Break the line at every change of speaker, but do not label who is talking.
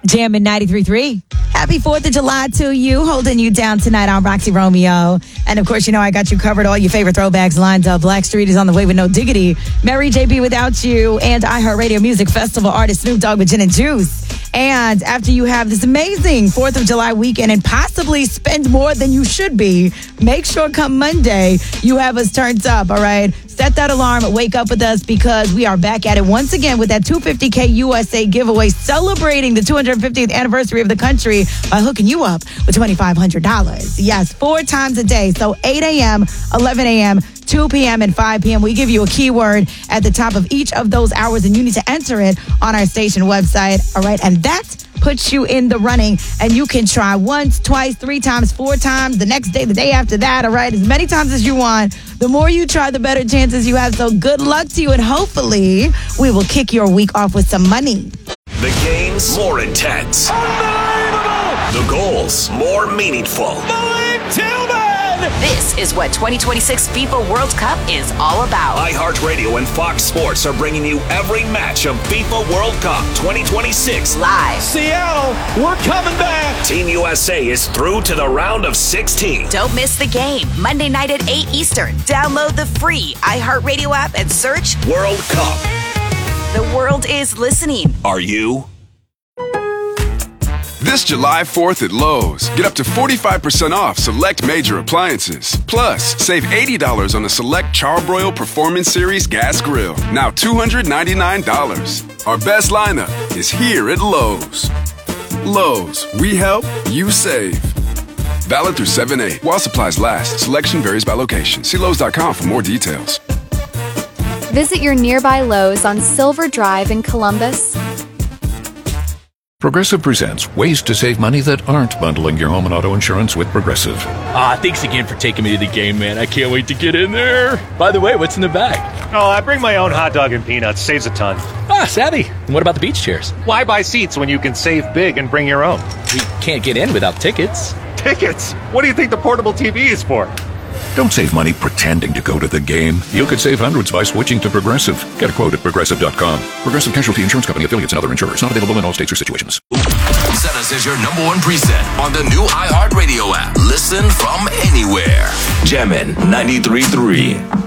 Jammin' 93.3. Happy 4th of July to you. Holding you down tonight on Roxy Romeo. And of course, you know I got you covered. All your favorite throwbacks lined up. Blackstreet is on the way with No Diggity. Mary J.B. Without You. And iHeartRadio Music Festival artist Snoop Dogg with Gin and Juice. And after you have this amazing 4th of July weekend and possibly spend more than you should be, make sure come Monday you have us turned up, all right? Set that alarm, wake up with us because we are back at it once again with that $250K USA giveaway celebrating the 250th anniversary of the country by hooking you up with $2,500. Yes, 4 times a day. So 8 a.m., 11 a.m., 2 p.m. and 5 p.m. We give you a keyword at the top of each of those hours, and you need to enter it on our station website. All right, and that puts you in the running, and you can try once, twice, 3 times, 4 times, the next day, the day after that. All right, as many times as you want. The more you try, the better chances you have. So good luck to you, and hopefully we will kick your week off with some money.
The games more intense.
Unbelievable!
The goals more meaningful.
Malik Tillman!
This is what 2026 FIFA World Cup is all about.
iHeartRadio and Fox Sports are bringing you every match of FIFA World Cup 2026
Live.
Seattle, we're coming back.
Team USA is through to the round of 16.
Don't miss the game. Monday night at 8 Eastern. Download the free iHeartRadio app and search
World Cup.
The world is listening.
Are you?
This July 4th at Lowe's, get up to 45% off select major appliances. Plus, save $80 on a select Charbroil Performance Series gas grill. Now $299. Our best lineup is here at Lowe's. Lowe's, we help, you save. Valid through 7/8. While supplies last, selection varies by location. See Lowes.com for more details.
Visit your nearby Lowe's on Silver Drive in Columbus.
Progressive presents ways to save money that aren't bundling your home and auto insurance with Progressive.
Thanks again for taking me to the game, man. I can't wait to get in there. By the way, what's in the bag?
Oh, I bring my own hot dog and peanuts. Saves a ton.
Savvy. And what about the beach chairs?
Why buy seats when you can save big and bring your own?
We can't get in without tickets.
Tickets? What do you think the portable TV is for?
Don't save money pretending to go to the game. You could save hundreds by switching to Progressive. Get a quote at Progressive.com. Progressive Casualty Insurance Company, affiliates, and other insurers. Not available in all states or situations.
Set us as your #1 preset on the new iHeartRadio app. Listen from anywhere. Jammin' 93.3.